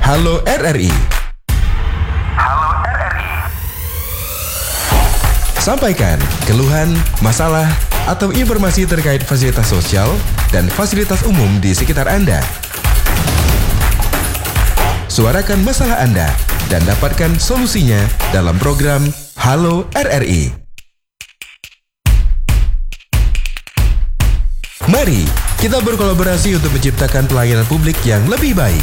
Halo RRI. Halo RRI. Sampaikan keluhan, masalah, atau informasi terkait fasilitas sosial dan fasilitas umum di sekitar Anda. Suarakan masalah Anda dan dapatkan solusinya dalam program Halo RRI. Mari kita berkolaborasi untuk menciptakan pelayanan publik yang lebih baik.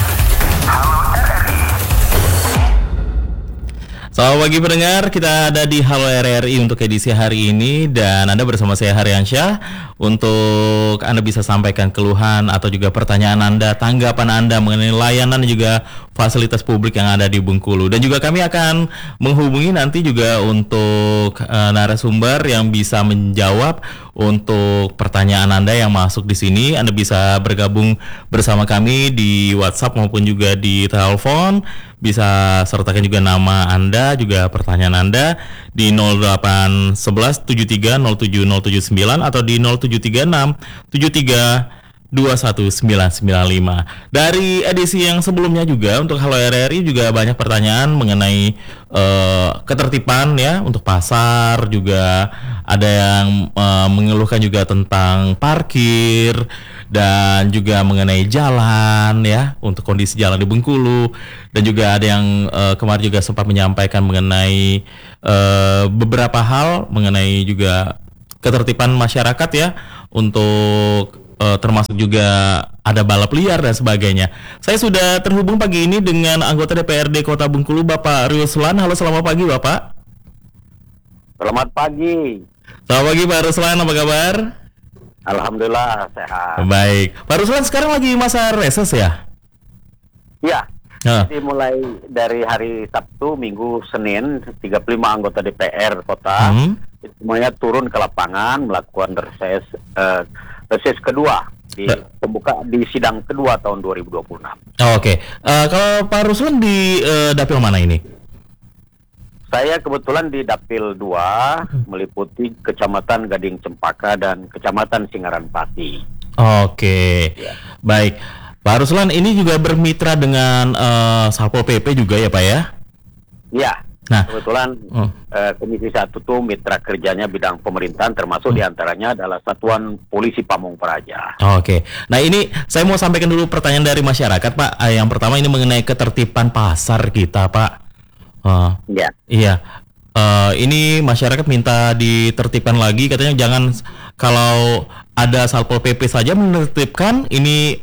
Selamat pagi pendengar, kita ada di Halo RRI untuk edisi hari ini dan Anda bersama saya Haryansyah untuk Anda bisa sampaikan keluhan atau juga pertanyaan Anda, tanggapan Anda mengenai layanan dan juga fasilitas publik yang ada di Bengkulu. Dan juga kami akan menghubungi nanti juga untuk narasumber yang bisa menjawab untuk pertanyaan Anda yang masuk di sini. Anda bisa bergabung bersama kami di WhatsApp maupun juga di telepon. Bisa sertakan juga nama Anda, juga pertanyaan Anda di 0811 73 07 079 atau di 0736 73 21995. Dari edisi yang sebelumnya juga untuk Halo RRI juga banyak pertanyaan mengenai ketertiban ya untuk pasar, juga ada yang mengeluhkan juga tentang parkir dan juga mengenai jalan ya untuk kondisi jalan di Bengkulu, dan juga ada yang kemarin juga sempat menyampaikan mengenai beberapa hal mengenai juga ketertiban masyarakat ya untuk termasuk juga ada balap liar dan sebagainya. Saya sudah terhubung pagi ini dengan anggota DPRD Kota Bengkulu, Bapak Ruslan. Halo, selamat pagi Bapak. Selamat pagi. Selamat pagi Pak Ruslan, apa kabar? Alhamdulillah sehat. Baik. Pak Ruslan sekarang lagi masa reses ya? Ya. Jadi mulai dari hari Sabtu, Minggu, Senin, 35 anggota DPR Kota semuanya turun ke lapangan melakukan reses kedua di pembuka di sidang kedua tahun 2026. Oke. Kalau Pak Ruslan di dapil mana ini? Saya kebetulan di Dapil 2 meliputi Kecamatan Gading Cempaka dan Kecamatan Singaran Pati. Oke. Ya. Baik. Pak Ruslan ini juga bermitra dengan Satpol PP juga ya Pak ya? Ya. Nah, kebetulan Komisi 1 itu mitra kerjanya bidang pemerintahan, termasuk diantaranya adalah Satuan Polisi Pamung Praja. Oke. Nah ini saya mau sampaikan dulu pertanyaan dari masyarakat Pak. Yang pertama ini mengenai ketertiban pasar kita Pak. Ya. Iya. Ini masyarakat minta ditertibkan lagi, katanya jangan kalau ada Satpol PP saja menertibkan, ini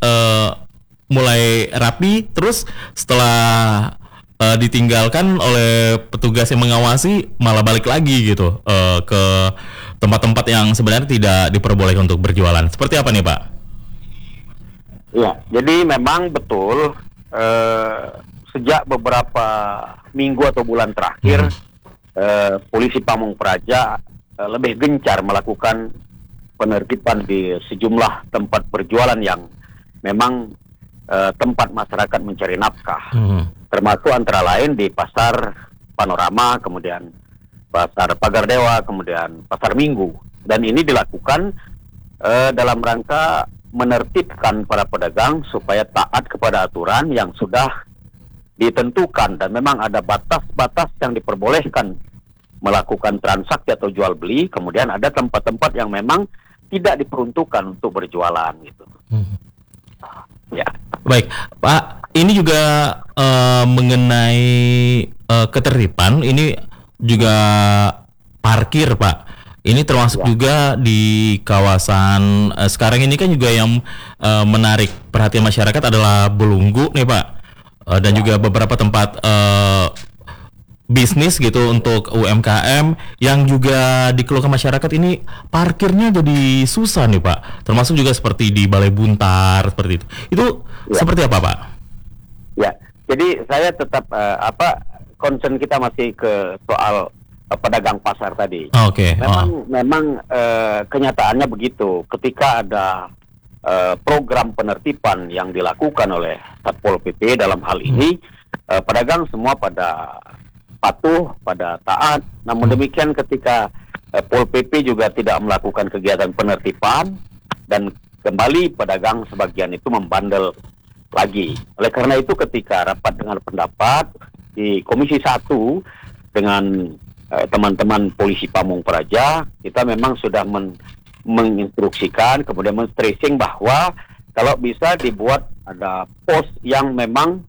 mulai rapi, terus setelah ditinggalkan oleh petugas yang mengawasi malah balik lagi gitu ke tempat-tempat yang sebenarnya tidak diperbolehkan untuk berjualan. Seperti apa nih Pak? Ya, jadi memang betul sejak beberapa minggu atau bulan terakhir Polisi Pamung Praja lebih gencar melakukan penertiban di sejumlah tempat berjualan yang memang tempat masyarakat mencari nafkah. Termasuk antara lain di Pasar Panorama, kemudian Pasar Pagar Dewa, kemudian Pasar Minggu. Dan ini dilakukan dalam rangka menertibkan para pedagang supaya taat kepada aturan yang sudah ditentukan, dan memang ada batas-batas yang diperbolehkan melakukan transaksi atau jual beli. Kemudian ada tempat-tempat yang memang tidak diperuntukkan untuk berjualan gitu. Ya. Baik, Pak, ini juga mengenai ketertiban, ini juga parkir, Pak. Ini termasuk juga di kawasan sekarang ini kan juga yang menarik perhatian masyarakat adalah Belunggu nih, Pak. Dan juga beberapa tempat bisnis gitu untuk UMKM yang juga dikeluhkan masyarakat, ini parkirnya jadi susah nih Pak, termasuk juga seperti di Balai Buntar seperti itu. Itu seperti apa Pak? Ya, jadi saya tetap concern kita masih ke soal pedagang pasar tadi. Oke. Memang kenyataannya begitu. Ketika ada program penertiban yang dilakukan oleh Satpol PP dalam hal ini, pedagang semua pada patuh, pada taat. Namun demikian ketika Pol PP juga tidak melakukan kegiatan penertiban, dan kembali pedagang sebagian itu membandel lagi. Oleh karena itu ketika rapat dengar pendapat di Komisi 1 dengan teman-teman polisi Pamung Praja, kita memang sudah menginstruksikan, kemudian men-stressing bahwa kalau bisa dibuat ada pos yang memang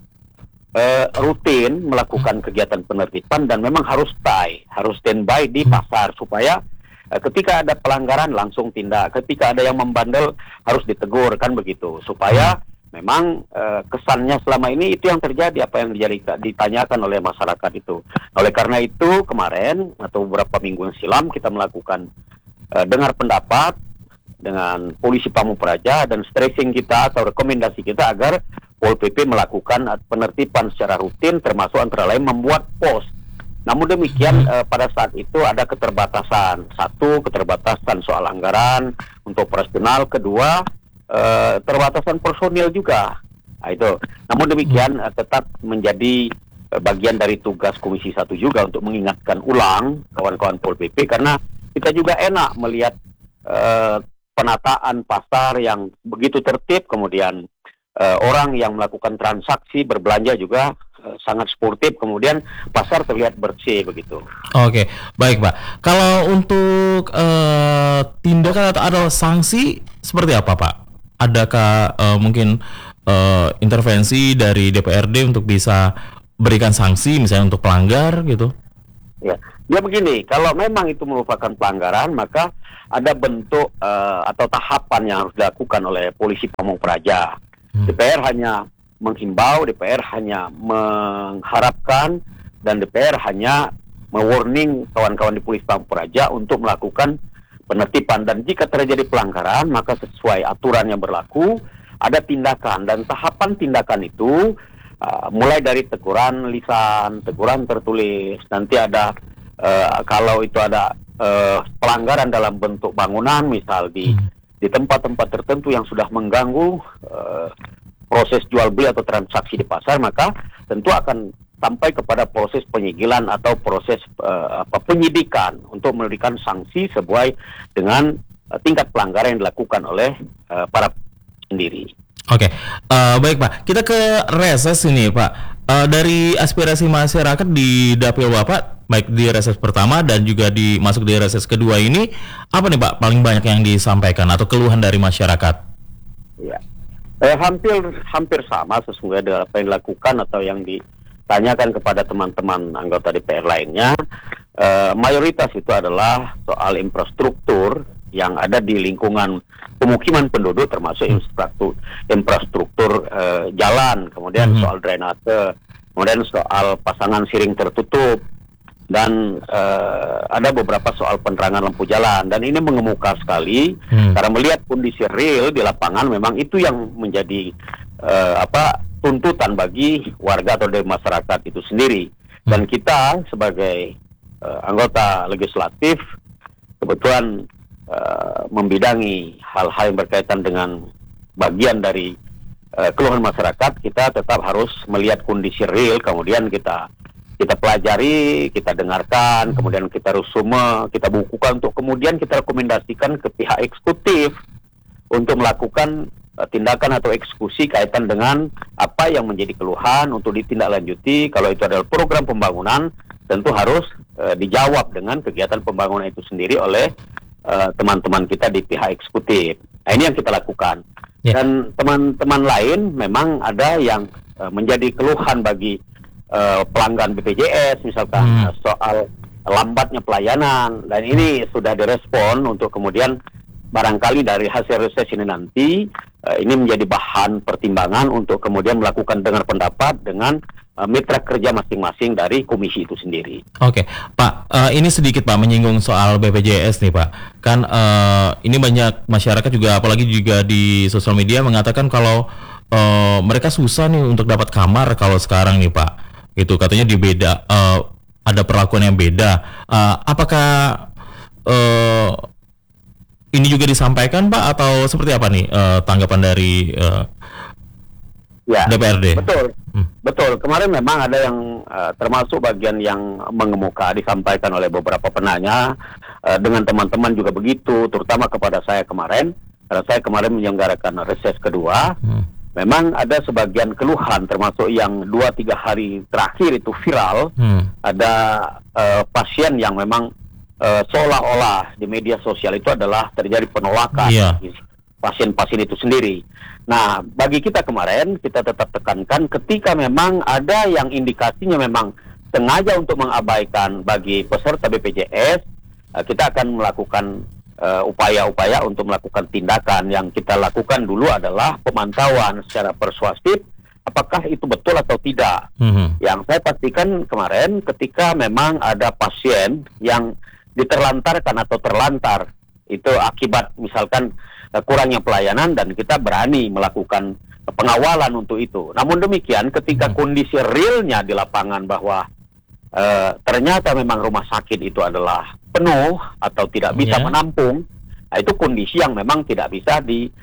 rutin melakukan kegiatan penertiban dan memang harus standby di pasar supaya ketika ada pelanggaran langsung tindak, ketika ada yang membandel harus ditegur, kan begitu, supaya memang kesannya selama ini itu yang terjadi, apa yang ditanyakan oleh masyarakat itu. Oleh karena itu kemarin atau beberapa minggu yang silam kita melakukan dengar pendapat dengan polisi Pamung Praja dan stressing kita atau rekomendasi kita agar Pol PP melakukan penertiban secara rutin, termasuk antara lain membuat pos. Namun demikian pada saat itu ada keterbatasan. Satu, keterbatasan soal anggaran untuk operasional. Kedua, keterbatasan personil juga. Nah, itu. Namun demikian tetap menjadi bagian dari tugas Komisi 1 juga untuk mengingatkan ulang kawan-kawan Pol PP, karena kita juga enak melihat penataan pasar yang begitu tertib, kemudian orang yang melakukan transaksi berbelanja juga sangat sportif, kemudian pasar terlihat bersih begitu. Oke, baik Pak. Kalau untuk tindakan atau ada sanksi seperti apa Pak? Adakah mungkin intervensi dari DPRD untuk bisa berikan sanksi misalnya untuk pelanggar gitu? Ya begini, kalau memang itu merupakan pelanggaran, maka ada bentuk atau tahapan yang harus dilakukan oleh polisi Pamung Praja. DPR hanya menghimbau, DPR hanya mengharapkan, dan DPR hanya mewarning kawan-kawan di polisi Pamung Praja untuk melakukan penertiban. Dan jika terjadi pelanggaran, maka sesuai aturan yang berlaku, ada tindakan. Dan tahapan tindakan itu mulai dari teguran lisan, teguran tertulis, nanti ada kalau itu ada pelanggaran dalam bentuk bangunan, misal di tempat-tempat tertentu yang sudah mengganggu proses jual beli atau transaksi di pasar, maka tentu akan sampai kepada proses penyigilan atau proses penyidikan untuk memberikan sanksi sesuai dengan tingkat pelanggaran yang dilakukan oleh para sendiri. Oke, baik Pak. Kita ke reses ini Pak. Dari aspirasi masyarakat di dapil Bapak, baik di reses pertama dan juga masuk di reses kedua ini, apa nih Pak paling banyak yang disampaikan atau keluhan dari masyarakat? Ya, hampir sama sesuai dengan apa yang dilakukan atau yang ditanyakan kepada teman-teman anggota DPR lainnya. Mayoritas itu adalah soal infrastruktur yang ada di lingkungan pemukiman penduduk, termasuk infrastruktur jalan, kemudian soal drainase, kemudian soal pasangan siring tertutup, dan ada beberapa soal penerangan lampu jalan. Dan ini mengemuka sekali karena melihat kondisi real di lapangan, memang itu yang menjadi tuntutan bagi warga atau dari masyarakat itu sendiri. Dan kita sebagai anggota legislatif kebetulan membidangi hal-hal yang berkaitan dengan bagian dari keluhan masyarakat. Kita tetap harus melihat kondisi real, kemudian kita pelajari, kita dengarkan, kemudian kita resume, kita bukukan untuk kemudian kita rekomendasikan ke pihak eksekutif untuk melakukan tindakan atau eksekusi kaitan dengan apa yang menjadi keluhan untuk ditindaklanjuti. Kalau itu adalah program pembangunan, tentu harus dijawab dengan kegiatan pembangunan itu sendiri oleh teman-teman kita di pihak eksekutif. Nah, ini yang kita lakukan. Dan teman-teman lain memang ada yang menjadi keluhan bagi pelanggan BPJS, misalkan soal lambatnya pelayanan, dan ini sudah direspon untuk kemudian barangkali dari hasil reses ini nanti ini menjadi bahan pertimbangan untuk kemudian melakukan dengar pendapat dengan mitra kerja masing-masing dari komisi itu sendiri. Oke, Pak, ini sedikit Pak menyinggung soal BPJS nih Pak. Kan ini banyak masyarakat juga, apalagi juga di sosial media mengatakan kalau mereka susah nih untuk dapat kamar kalau sekarang nih Pak. Gitu katanya ada perlakuan yang beda. Apakah ini juga disampaikan Pak atau seperti apa nih tanggapan dari DPRD? Betul. Kemarin memang ada yang termasuk bagian yang mengemuka disampaikan oleh beberapa penanya, dengan teman-teman juga begitu, terutama kepada saya kemarin, karena saya kemarin menyelenggarakan reses kedua. memang ada sebagian keluhan termasuk yang 2-3 hari terakhir itu viral. Ada pasien yang memang seolah-olah di media sosial itu adalah terjadi penolakan pasien-pasien itu sendiri. Nah, bagi kita kemarin kita tetap tekankan ketika memang ada yang indikasinya memang sengaja untuk mengabaikan bagi peserta BPJS, kita akan melakukan upaya-upaya untuk melakukan tindakan. Yang kita lakukan dulu adalah pemantauan secara persuasif apakah itu betul atau tidak. Yang saya pastikan kemarin ketika memang ada pasien yang diterlantarkan atau terlantar itu akibat misalkan kurangnya pelayanan, dan kita berani melakukan pengawalan untuk itu. Namun demikian ketika kondisi realnya di lapangan bahwa ternyata memang rumah sakit itu adalah penuh atau tidak bisa menampung, nah, itu kondisi yang memang tidak bisa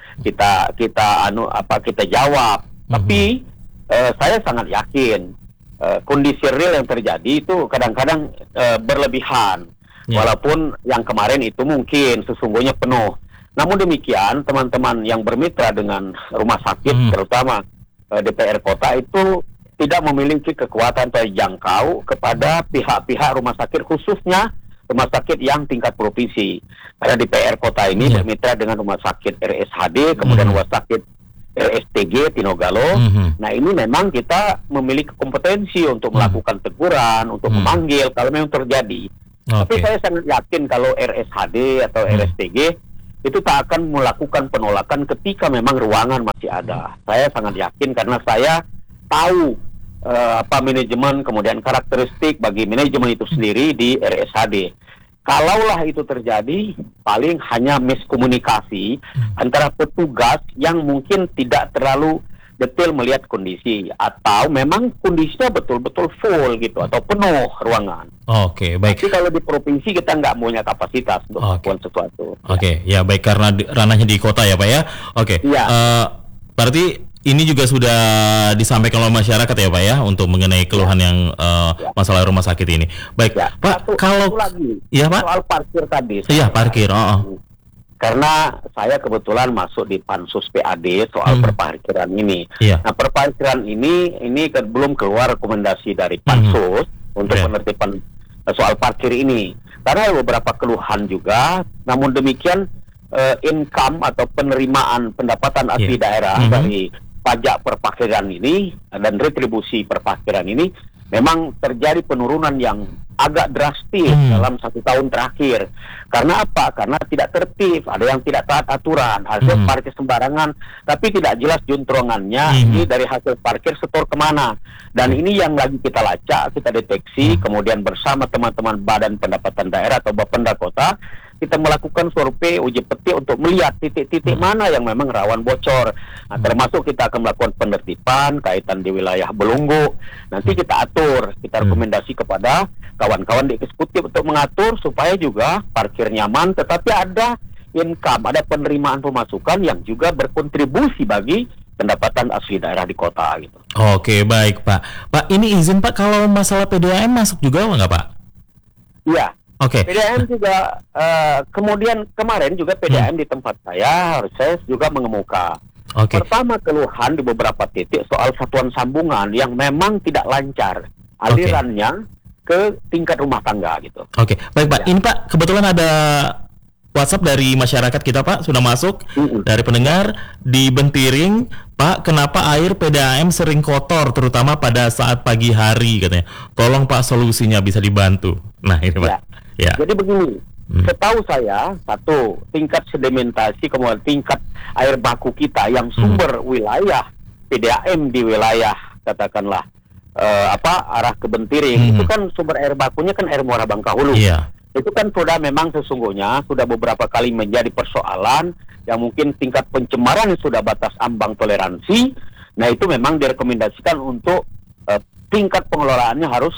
kita jawab. Tapi saya sangat yakin kondisi real yang terjadi itu kadang-kadang berlebihan, walaupun yang kemarin itu mungkin sesungguhnya penuh. Namun demikian teman-teman yang bermitra dengan rumah sakit terutama DPR Kota itu tidak memiliki kekuatan atau jangkau kepada pihak-pihak rumah sakit, khususnya rumah sakit yang tingkat provinsi. Karena DPR Kota ini bermitra dengan rumah sakit RSHD, kemudian rumah sakit RSTG Tinogalo. Nah, ini memang kita memiliki kompetensi untuk melakukan teguran, untuk memanggil kalau memang terjadi. Tapi saya sangat yakin kalau RSHD atau RSTG itu tak akan melakukan penolakan ketika memang ruangan masih ada. Saya sangat yakin karena saya tahu manajemen, kemudian karakteristik bagi manajemen itu sendiri di RSHD. Kalaulah itu terjadi, paling hanya miskomunikasi antara petugas yang mungkin tidak terlalu detail melihat kondisi, atau memang kondisinya betul-betul full gitu, atau penuh ruangan. Oke, baik. Tapi kalau di provinsi kita nggak punya kapasitas untuk melakukan sesuatu. Oke, ya baik, karena ranahnya di kota ya Pak ya. Oke, berarti ini juga sudah disampaikan oleh masyarakat ya Pak ya, untuk mengenai keluhan yang masalah rumah sakit ini. Baik, Pak, kalau lagi, Pak, soal parkir tadi. Iya, parkir. Karena saya kebetulan masuk di Pansus PAD soal perparkiran ini. Nah, perparkiran ini belum keluar rekomendasi dari Pansus untuk penertiban soal parkir ini. Karena ada beberapa keluhan juga. Namun demikian income atau penerimaan pendapatan asli daerah dari pajak perparkiran ini dan retribusi perparkiran ini memang terjadi penurunan yang agak drastis dalam 1 tahun terakhir. Karena apa? Karena tidak tertib, ada yang tidak taat aturan, hasil parkir sembarangan, tapi tidak jelas juntrungannya ini dari hasil parkir setor kemana. Dan ini yang lagi kita lacak, kita deteksi, kemudian bersama teman-teman Badan Pendapatan Daerah atau Bapenda Kota, kita melakukan survei uji petik untuk melihat titik-titik mana yang memang rawan bocor. Nah, termasuk kita akan melakukan penertiban kaitan di wilayah Belunggu. Nanti kita atur, kita rekomendasi kepada kawan-kawan di eksekutif untuk mengatur supaya juga parkir nyaman, tetapi ada income, ada penerimaan pemasukan yang juga berkontribusi bagi pendapatan asli daerah di kota gitu. Oke, baik Pak. Pak, ini izin Pak, kalau masalah PDAM masuk juga nggak Pak? Iya. Oke. PDAM juga kemudian kemarin juga PDAM di tempat saya juga mengemuka. Pertama, keluhan di beberapa titik soal satuan sambungan yang memang tidak lancar alirannya ke tingkat rumah tangga gitu. Oke, baik Pak. Ini Pak, kebetulan ada WhatsApp dari masyarakat kita Pak, sudah masuk dari pendengar di Bentiring. Pak, kenapa air PDAM sering kotor terutama pada saat pagi hari katanya. Tolong Pak, solusinya bisa dibantu. Nah, ini Pak. Ya. Jadi begini, setahu saya, satu, tingkat sedimentasi, kemudian tingkat air baku kita yang sumber wilayah PDAM di wilayah katakanlah arah ke Bentiring, itu kan sumber air bakunya kan air Muara Bangkahulu. Itu kan sudah memang sesungguhnya sudah beberapa kali menjadi persoalan yang mungkin tingkat pencemaran sudah batas ambang toleransi. Nah, itu memang direkomendasikan untuk tingkat pengelolaannya harus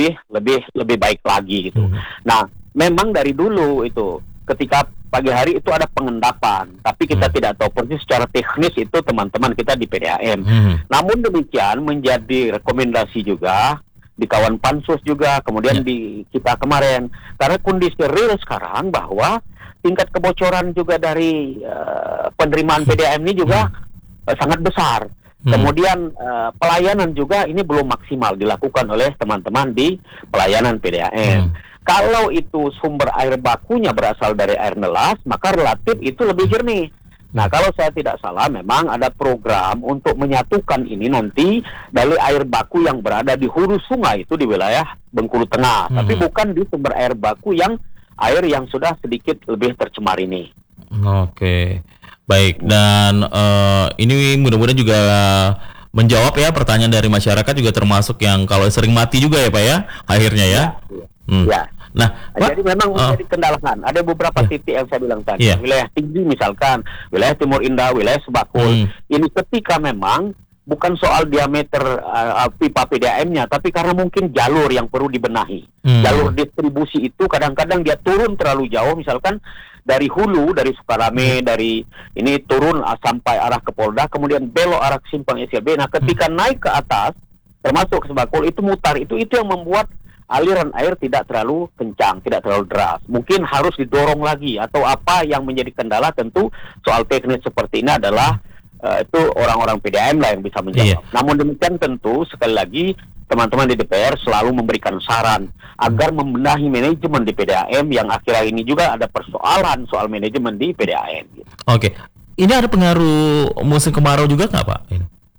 lebih baik lagi gitu. Nah, memang dari dulu itu ketika pagi hari itu ada pengendapan, tapi kita tidak tahu persis secara teknis itu teman-teman kita di PDAM. Namun demikian menjadi rekomendasi juga di kawan Pansus juga, kemudian di kita kemarin, karena kondisi real sekarang bahwa tingkat kebocoran juga dari penerimaan PDAM ini juga sangat besar. Kemudian pelayanan juga ini belum maksimal dilakukan oleh teman-teman di pelayanan PDAM. Kalau itu sumber air bakunya berasal dari air nelas, maka relatif itu lebih jernih. Nah, kalau saya tidak salah, memang ada program untuk menyatukan ini nanti dari air baku yang berada di hulu sungai itu di wilayah Bengkulu Tengah, tapi bukan di sumber air baku yang air yang sudah sedikit lebih tercemar ini. Oke, baik. Dan ini mudah-mudahan juga menjawab ya pertanyaan dari masyarakat, juga termasuk yang kalau sering mati juga ya Pak ya, akhirnya ya. Ya. Nah, Pak, jadi memang menjadi kendalakan. Ada beberapa titik yang saya bilang tadi. Wilayah tinggi misalkan, wilayah Timur Indah, wilayah Sebakul. Ini ketika memang bukan soal diameter pipa PDAM-nya, tapi karena mungkin jalur yang perlu dibenahi. Jalur distribusi itu kadang-kadang dia turun terlalu jauh, misalkan dari hulu, dari Sukarame, dari ini turun sampai arah ke Polda, kemudian belok arah ke Simpang SLB. Nah, ketika naik ke atas, termasuk ke Sebakul, itu mutar, itu yang membuat aliran air tidak terlalu kencang, tidak terlalu deras. Mungkin harus didorong lagi, atau apa yang menjadi kendala tentu soal teknis seperti ini adalah itu orang-orang PDAM lah yang bisa menjawab. Namun demikian tentu sekali lagi teman-teman di DPR selalu memberikan saran agar membenahi manajemen di PDAM yang akhir-akhir ini juga ada persoalan soal manajemen di PDAM. Gitu. Oke, ini ada pengaruh musim kemarau juga nggak Pak?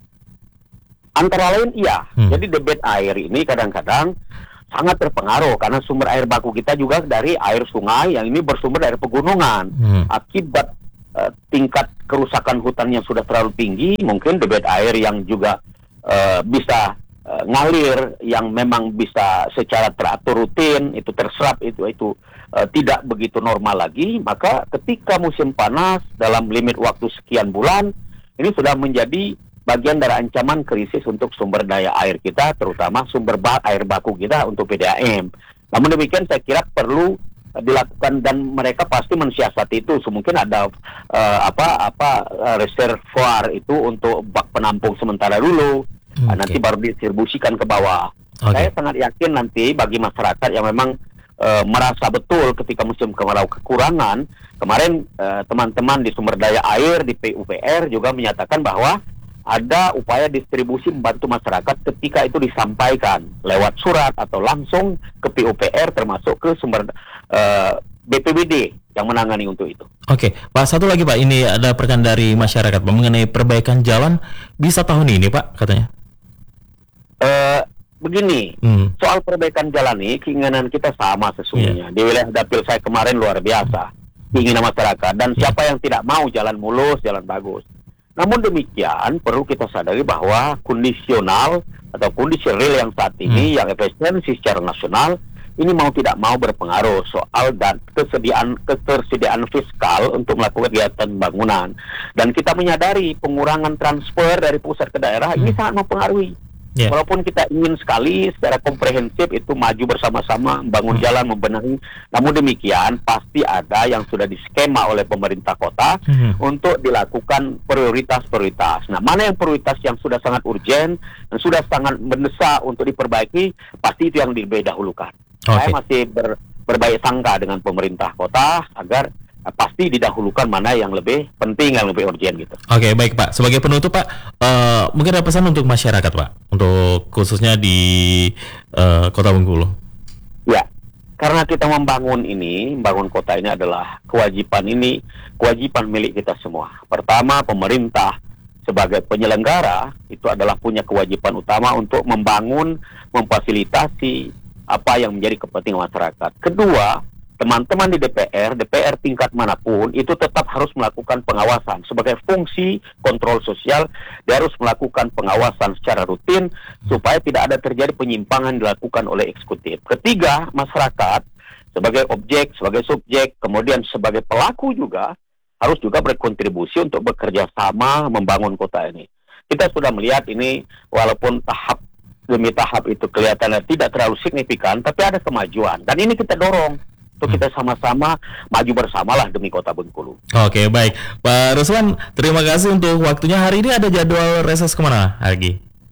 Antara lain iya. Jadi debit air ini kadang-kadang sangat terpengaruh karena sumber air baku kita juga dari air sungai yang ini bersumber dari pegunungan. Akibat tingkat kerusakan hutan yang sudah terlalu tinggi, mungkin debit air yang juga bisa ngalir, yang memang bisa secara teratur rutin itu terserap itu tidak begitu normal lagi. Maka ketika musim panas dalam limit waktu sekian bulan, ini sudah menjadi bagian dari ancaman krisis untuk sumber daya air kita, terutama sumber air baku kita untuk PDAM. Namun demikian saya kira perlu dilakukan dan mereka pasti mensiasati itu. Mungkin ada reservoir itu untuk bak penampung sementara dulu, nanti baru didistribusikan ke bawah. Saya sangat yakin nanti bagi masyarakat yang memang merasa betul ketika musim kemarau kekurangan. Kemarin teman-teman di sumber daya air di PUPR juga menyatakan bahwa ada upaya distribusi membantu masyarakat ketika itu disampaikan lewat surat atau langsung ke PUPR termasuk ke sumber BPBD yang menangani untuk itu. Oke, Pak, satu lagi Pak, ini ada pertanyaan dari masyarakat Pak, mengenai perbaikan jalan bisa tahun ini Pak katanya. Begini, soal perbaikan jalan ini keinginan kita sama sesungguhnya. Di wilayah dapil saya kemarin luar biasa keinginan masyarakat, dan siapa yang tidak mau jalan mulus, jalan bagus. Namun demikian perlu kita sadari bahwa kondisional atau kondisi real yang saat ini yang efisiensi secara nasional ini mau tidak mau berpengaruh soal dan ketersediaan fiskal untuk melakukan kegiatan pembangunan. Dan kita menyadari pengurangan transfer dari pusat ke daerah ini sangat mempengaruhi. Walaupun kita ingin sekali secara komprehensif itu maju bersama-sama membangun jalan, membenahi, namun demikian pasti ada yang sudah diskema oleh pemerintah kota untuk dilakukan prioritas-prioritas. Nah, mana yang prioritas yang sudah sangat urgen dan sudah sangat mendesak untuk diperbaiki, pasti itu yang didahulukan. Saya masih berbaik sangka dengan pemerintah kota agar pasti didahulukan mana yang lebih penting, yang lebih urgen gitu. Oke, baik Pak. Sebagai penutup Pak, mungkin ada pesan untuk masyarakat Pak, untuk khususnya di Kota Bengkulu. Ya, karena kita membangun kota ini adalah kewajiban milik kita semua. Pertama, pemerintah sebagai penyelenggara itu adalah punya kewajiban utama untuk membangun, memfasilitasi apa yang menjadi kepentingan masyarakat. Kedua, teman-teman di DPR tingkat manapun itu tetap harus melakukan pengawasan sebagai fungsi kontrol sosial. Dia harus melakukan pengawasan secara rutin supaya tidak ada terjadi penyimpangan dilakukan oleh eksekutif. Ketiga, masyarakat sebagai objek, sebagai subjek, kemudian sebagai pelaku juga harus juga berkontribusi untuk bekerja sama membangun kota ini. Kita sudah melihat ini walaupun tahap demi tahap itu kelihatannya tidak terlalu signifikan, tapi ada kemajuan dan ini kita dorong. Untuk kita sama-sama maju bersamalah demi Kota Bengkulu. Oke, baik. Pak Ruslan, terima kasih untuk waktunya. Hari ini ada jadwal reses kemana lagi?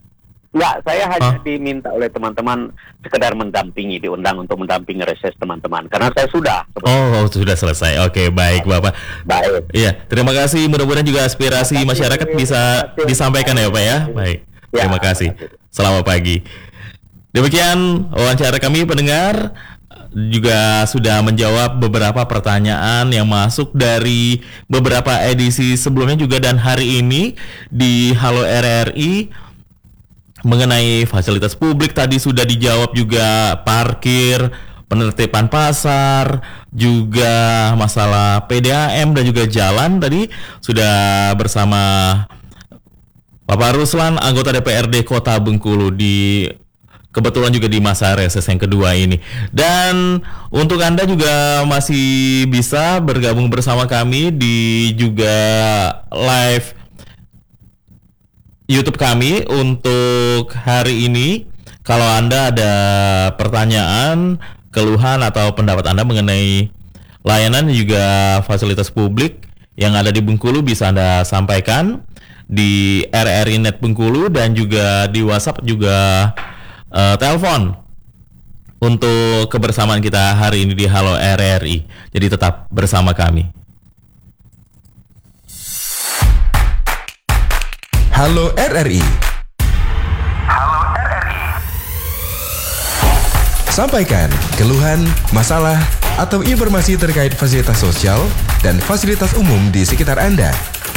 Enggak, saya hanya diminta oleh teman-teman sekedar mendampingi, diundang untuk mendampingi reses teman-teman. Karena saya sudah. Oh, sudah selesai. Oke, baik Bapak. Baik. Iya, terima kasih. Mudah-mudahan juga aspirasi masyarakat bisa disampaikan ya Pak ya. Baik, Ya, terima kasih. terima kasih. Selamat pagi. Demikian wawancara kami pendengar, juga sudah menjawab beberapa pertanyaan yang masuk dari beberapa edisi sebelumnya juga dan hari ini di Halo RRI. Mengenai fasilitas publik tadi sudah dijawab juga, parkir, penertiban pasar, juga masalah PDAM dan juga jalan tadi sudah bersama Bapak Ruslan, anggota DPRD Kota Bengkulu, di kebetulan juga di masa reses yang kedua ini. Dan untuk Anda juga masih bisa bergabung bersama kami di juga live YouTube kami untuk hari ini. Kalau Anda ada pertanyaan, keluhan atau pendapat Anda mengenai layanan juga fasilitas publik yang ada di Bengkulu, bisa Anda sampaikan di RRI Net Bengkulu dan juga di WhatsApp juga telepon untuk kebersamaan kita hari ini di Halo RRI. Jadi tetap bersama kami. Halo RRI. Halo RRI. Sampaikan keluhan, masalah, atau informasi terkait fasilitas sosial dan fasilitas umum di sekitar Anda.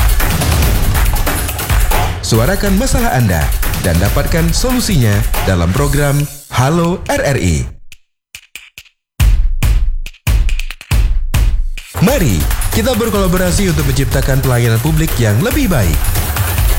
Suarakan masalah Anda dan dapatkan solusinya dalam program Halo RRI. Mari kita berkolaborasi untuk menciptakan pelayanan publik yang lebih baik.